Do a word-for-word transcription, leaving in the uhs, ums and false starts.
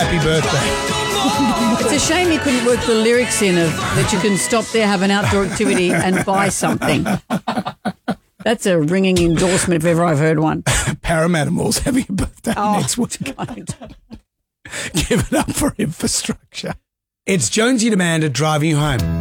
happy birthday. It's a shame you couldn't work the lyrics in of that you can stop there, have an outdoor activity and buy something. That's a ringing endorsement if ever I've heard one. Parramatta Mall's having a birthday Oh, next week. don't. Give it up for infrastructure. It's Jonesy Demander driving you home.